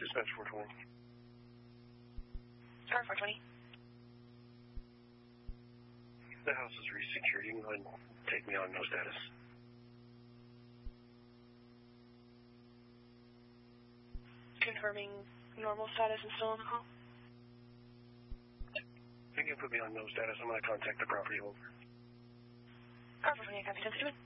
Dispatch 420. Star 420. The house is resecured. You can go ahead and take me on no status. Confirming normal status and still on the call? You can put me on no status. I'm going to contact the property owner. Star 420, copy 10-2.